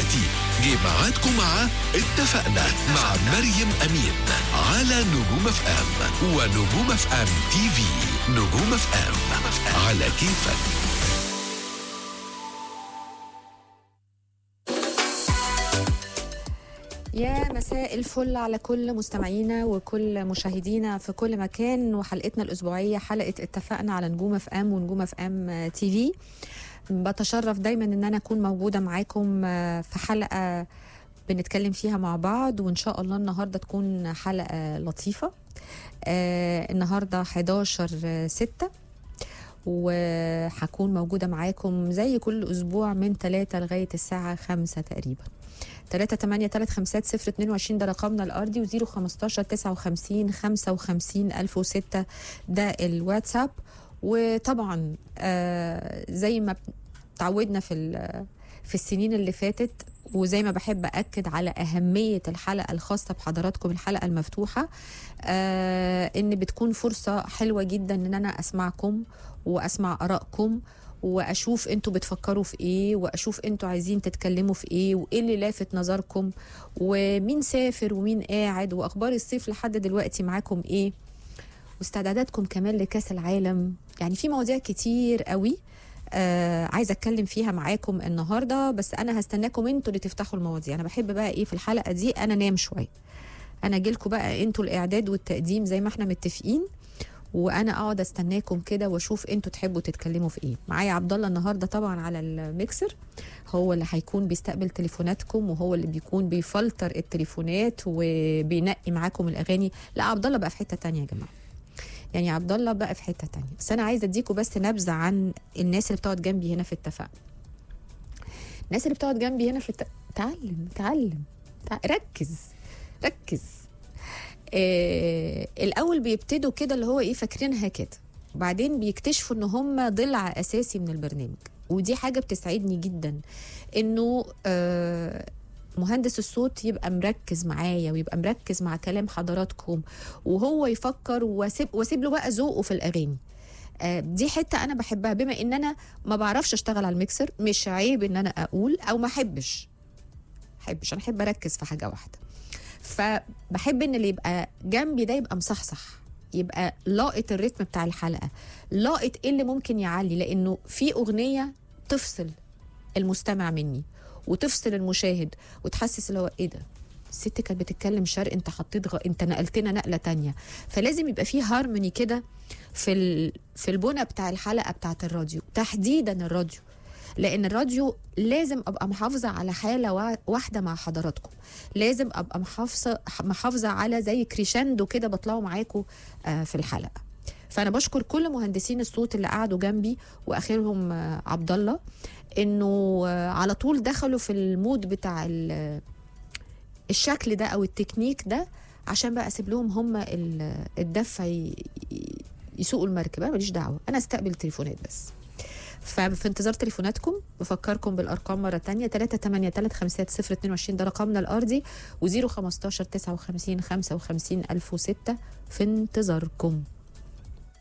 دلوقتي جه ميعادكم مع اتفقنا مع مريم أمين على نجوم اف ام ونجوم اف ام تي في. نجوم اف ام على كيفك. يا مساء الفل على كل مستمعينا وكل مشاهدينا في كل مكان، وحلقتنا الأسبوعية حلقة اتفقنا على نجوم اف ام ونجوم اف ام تي في. بتشرف دايما ان انا اكون موجودة معاكم في حلقة بنتكلم فيها مع بعض، وان شاء الله النهاردة تكون حلقة لطيفة. النهاردة 11/6 وهكون موجودة معاكم زي كل أسبوع من 3 لغاية الساعة 5 تقريبا. 3835022 ده رقمنا الأرضي، و015 59 55 1006 ده الواتساب. وطبعا زي ما تعودنا في السنين اللي فاتت، وزي ما بحب أكد على أهمية الحلقة الخاصة بحضراتكم، الحلقة المفتوحة، إن بتكون فرصة حلوة جدا إن أنا أسمعكم وأسمع آرائكم، واشوف انتوا بتفكروا في ايه، واشوف انتوا عايزين تتكلموا في ايه، وايه اللي لافت نظركم، ومين سافر ومين قاعد، واخبار الصيف لحد دلوقتي معاكم ايه، واستعداداتكم كمان لكاس العالم. يعني في مواضيع كتير قوي عايزه اتكلم فيها معاكم النهارده، بس انا هستناكم انتوا اللي تفتحوا المواضيع. انا بحب بقى ايه في الحلقه دي، انا نام شويه، انا اجيلكم بقى انتوا الاعداد والتقديم زي ما احنا متفقين، وانا اقعد استناكم كده واشوف انتوا تحبوا تتكلموا في ايه. معايا عبد الله النهارده طبعا على الميكسر، هو اللي هيكون بيستقبل تليفوناتكم، وهو اللي بيكون بيفلتر التليفونات وبينقي معاكم الاغاني. لا عبد الله بقى في حته تانية يا جماعه، يعني عبد الله بقى في حته تانية. بس انا عايزه اديكم بس نبذه عن الناس اللي بتقعد جنبي هنا في اتفاق. الناس اللي بتقعد جنبي هنا في تعلم ركز. الاول بيبتدوا كده اللي هو ايه، فاكرينها كده، وبعدين بيكتشفوا ان هم ضلع اساسي من البرنامج. ودي حاجه بتسعدني جدا، انه مهندس الصوت يبقى مركز معايا ويبقى مركز مع كلام حضراتكم، وهو يفكر واسيب له بقى ذوقه في الاغاني. دي حته انا بحبها، بما ان انا ما بعرفش اشتغل على الميكسر. مش عيب ان انا اقول او ما احبش، انا احب اركز في حاجه واحده. فبحب ان اللي يبقى جنبي ده يبقى مصحصح، يبقى لاقط الريتم بتاع الحلقه، لاقط ايه اللي ممكن يعلي، لانه في اغنيه تفصل المستمع مني وتفصل المشاهد وتحسس اللي هو ايه ده، الست كانت بتتكلم شرق، انت حطيت انت نقلتنا نقله تانية. فلازم يبقى في هارموني كده في البنى بتاع الحلقه بتاعت الراديو، تحديدا الراديو، لان الراديو لازم ابقى محافظه على حاله واحده مع حضراتكم، لازم ابقى محافظه على زي كريشاندو كده بطلعوا معاكم في الحلقه. فانا بشكر كل مهندسين الصوت اللي قعدوا جنبي، واخرهم عبد الله، انه على طول دخلوا في المود بتاع الشكل ده او التكنيك ده، عشان بقى اسيب لهم هم الدفه يسوقوا المركب. انا ماليش دعوه، انا استقبل تليفونات بس. ففي انتظار تليفوناتكم، بفكركم بالارقام مره تانية، 3835022 ده رقمنا الارضي، و015 59 55 1006 في انتظاركم.